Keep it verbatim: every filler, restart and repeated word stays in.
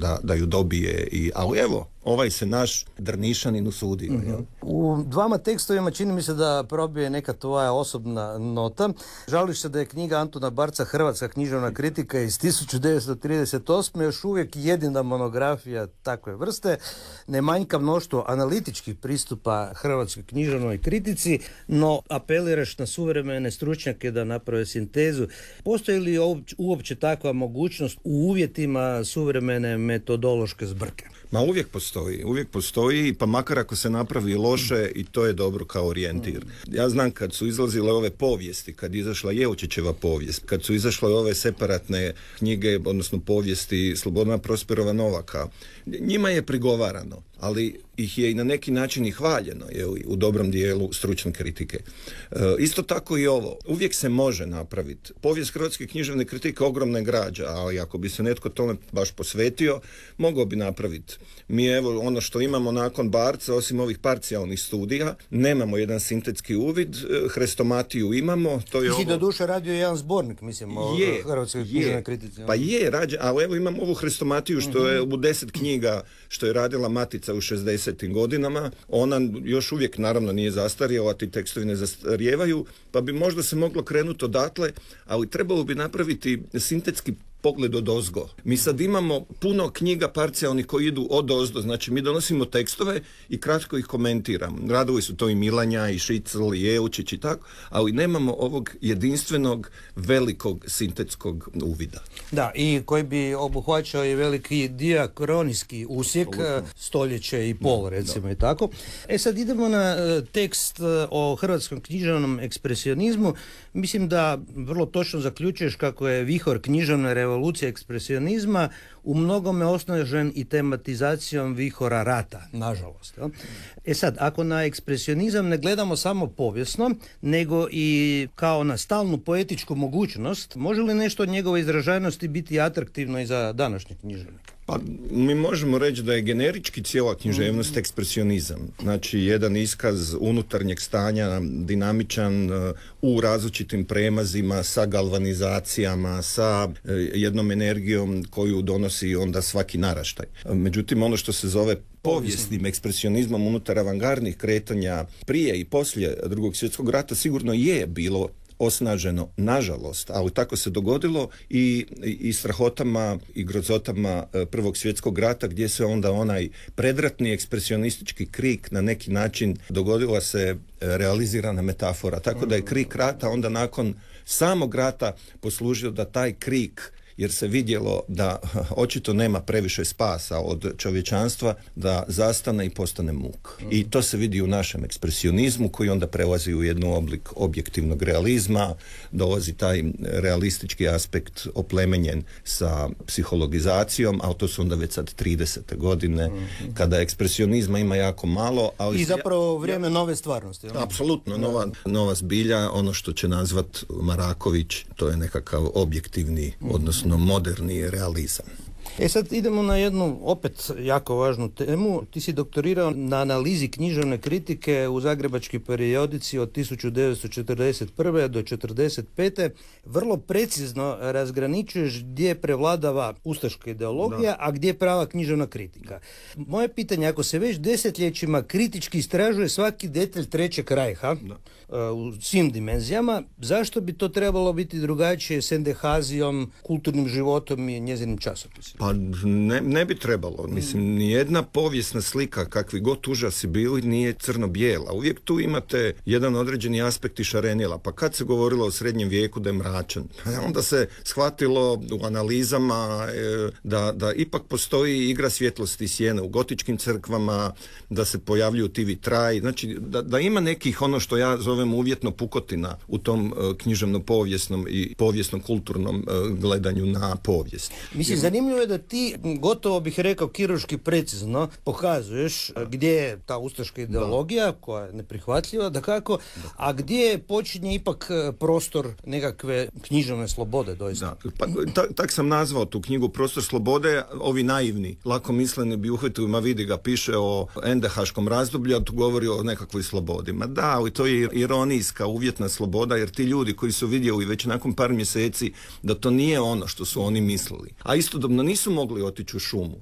da, da ju dobije. I, ali evo, ovaj se naš Drnišanin usudio. Mm-hmm. U dvama tekstovima čini mi se da probije neka tvoja osobna nota. Žališ se da je knjiga Antuna Barca Hrvatska književna kritika iz tisuću devetsto trideset osme još uvijek jedina monografija takve vrste. Ne manjka mnoštvo analitičkih pristupa hrvatskoj književnoj kritici, no apeliraš na suvremene stručnjake da naprave sintezu. Postoji li uopće takva mogućnost u uvjetima suvremene metodološke zbrke? Ma uvijek postoji, uvijek postoji, pa makar ako se napravi loše i to je dobro kao orijentir. Ja znam kad su izlazile ove povijesti, kad je izašla Jeučićeva povijest, kad su izašle ove separatne knjige, odnosno povijesti Slobodana Prosperova Novaka, njima je prigovarano, ali ih je i na neki način i hvaljeno, je u dobrom dijelu stručne kritike. E, isto tako i ovo. Uvijek se može napraviti. Povijest hrvatske književne kritike ogromna je građa, ali ako bi se netko tome baš posvetio, mogao bi napraviti. Mi evo ono što imamo nakon Barca, osim ovih parcijalnih studija, nemamo jedan sintetski uvid, hrestomatiju imamo. To je I ovo... do duše radio jedan zbornik, mislim, o je, hrvatskoj književnoj kritici. Pa je, rađa, ali evo imamo ovu hrestomatiju što je u deset knjiga što je radila Matica u šezdesetim godinama. Ona još uvijek naravno nije zastarjela, ti tekstovi ne zastarijevaju, pa bi možda se moglo krenuti odatle, ali trebalo bi napraviti sintetski pogled od ozgo. Mi sad imamo puno knjiga parcijalnih koji idu od ozdo, znači mi donosimo tekstove i kratko ih komentiramo. Radovi su to i Milanja, i Šicl, i Eučić i tako, ali nemamo ovog jedinstvenog, velikog sintetskog uvida. Da, i koji bi obuhvaćao i veliki diakronijski usjek, Absolutno. stoljeće i pol, da, recimo da. I tako. E sad idemo na tekst o hrvatskom književnom ekspresionizmu. Mislim da vrlo točno zaključuješ kako je vihor književne revolucije ekspresionizma u mnogome osnažen i tematizacijom vihora rata, nažalost. Jel? E sad, ako na ekspresionizam ne gledamo samo povijesno, nego i kao na stalnu poetičku mogućnost, može li nešto od njegove izražajnosti biti atraktivno i za današnje književnike? Pa mi možemo reći da je generički cijela književnost ekspresionizam. Znači jedan iskaz unutarnjeg stanja, dinamičan, u različitim premazima, sa galvanizacijama, sa jednom energijom koju donosi onda svaki naraštaj. Međutim, ono što se zove povijesnim ekspresionizmom unutar avangardnih kretanja prije i poslije Drugog svjetskog rata sigurno je bilo osnaženo, nažalost, ali tako se dogodilo i, i strahotama i grozotama Prvog svjetskog rata, gdje se onda onaj predratni ekspresionistički krik na neki način dogodila se realizirana metafora. Tako da je krik rata onda nakon samog rata poslužio da taj krik, jer se vidjelo da očito nema previše spasa od čovječanstva, da zastane i postane muk. Mm. I to se vidi u našem ekspresionizmu koji onda prelazi u jednu oblik objektivnog realizma, dolazi taj realistički aspekt oplemenjen sa psihologizacijom, ali to su onda već sad tridesete godine, mm. kada ekspresionizma ima jako malo. Ali I zapravo vrijeme ja, nove stvarnosti. Ja? Apsolutno, nova, nova zbilja, ono što će nazvat Maraković, to je nekakav objektivni, mm. odnosno moderni realizam. E sad idemo na jednu opet jako važnu temu. Ti si doktorirao na analizi književne kritike u zagrebačkoj periodici od tisuću devetsto četrdeset prve do četrdeset pete Vrlo precizno razgraničuješ gdje prevladava ustaška ideologija, da. a gdje prava književna kritika. Moje pitanje, ako se već desetljećima kritički istražuje svaki detalj Trećeg rajha uh, u svim dimenzijama, zašto bi to trebalo biti drugačije s Endehazijom, kulturnim životom i njezinim časopisima? Pa ne, ne bi trebalo. Mislim, nijedna povijesna slika, kakvi god užasi bili, nije crno-bijela. Uvijek tu imate jedan određeni aspekt i šarenila. Pa kad se govorilo o srednjem vijeku da je mračan, onda se shvatilo u analizama e, da, da ipak postoji igra svjetlosti i sjene u gotičkim crkvama, da se pojavljuju ti vitraji. Znači, da, da ima nekih, ono što ja zovem uvjetno pukotina u tom e, književno-povijesnom i povijesno-kulturnom e, gledanju na povijest. Mislim, zanimljivo je da ti, gotovo bih rekao kirurški precizno, pokazuješ gdje je ta ustaška ideologija, da. koja je neprihvatljiva, da kako, da. a gdje počinje ipak prostor nekakve književne slobode, doista. Da. Pa, tak, tak sam nazvao tu knjigu Prostor slobode. Ovi naivni, lakomisleni bi uhvatili, ma vidi ga, piše o endehaškom razdoblju, a tu govori o nekakvoj slobodi. Ma da, ali to je ironijska, uvjetna sloboda, jer ti ljudi koji su vidjeli već nakon par mjeseci da to nije ono što su oni mislili, a istodobno nisu mogli otići u šumu.